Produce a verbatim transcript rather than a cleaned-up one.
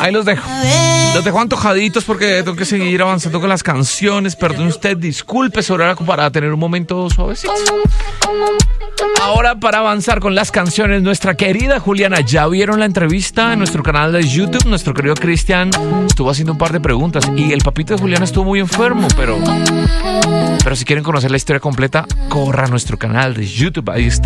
Ahí los dejo. Los dejo antojaditos porque tengo que seguir avanzando con las canciones. Perdón usted, disculpe sobre ahora para tener un momento suavecito. Ahora para avanzar con las canciones, nuestra querida Juliana, ¿ya vieron la entrevista en nuestro canal de YouTube? Nuestro querido Cristian estuvo haciendo un par de preguntas y el papito de Juliana estuvo muy enfermo, pero, pero si quieren conocer la historia completa, corra a nuestro canal de YouTube, ahí está.